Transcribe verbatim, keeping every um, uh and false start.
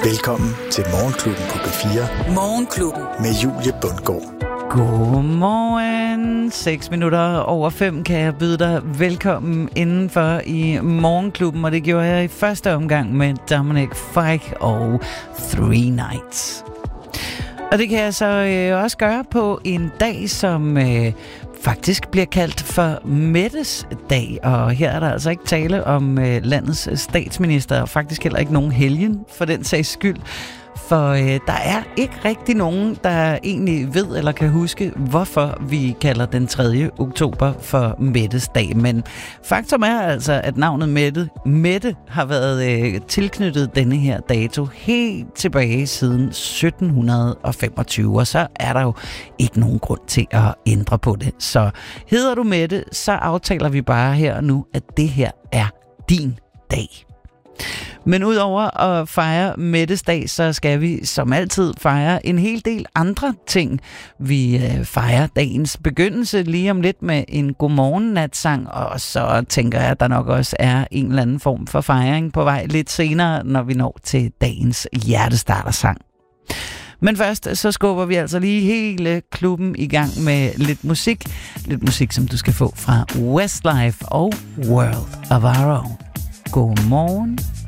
Velkommen til Morgenklubben på P fire. Morgenklubben. Med Julie Bundgaard. Godmorgen. seks minutter over fem kan jeg byde dig velkommen indenfor i Morgenklubben, og det gjorde jeg i første omgang med Dominic Fike og Three Nights. Og det kan jeg så øh, også gøre på en dag, som øh, faktisk bliver kaldt for Mettes dag. Og her er der altså ikke tale om øh, landets statsminister, og faktisk heller ikke nogen helgen for den sags skyld. For øh, der er ikke rigtig nogen, der egentlig ved eller kan huske, hvorfor vi kalder den tredje oktober for Mettes dag. Men faktum er altså, at navnet Mette, Mette har været øh, tilknyttet denne her dato helt tilbage siden sytten femogtyve. Og så er der jo ikke nogen grund til at ændre på det. Så hedder du Mette, så aftaler vi bare her og nu, at det her er din dag. Men udover at fejre Mettes dag, så skal vi som altid fejre en hel del andre ting. Vi øh, fejrer dagens begyndelse lige om lidt med en godmorgen-natsang, og så tænker jeg, at der nok også er en eller anden form for fejring på vej lidt senere, når vi når til dagens hjertestartersang. Men først så skubber vi altså lige hele klubben i gang med lidt musik. Lidt musik, som du skal få fra Westlife og World of Our Own. Godmorgen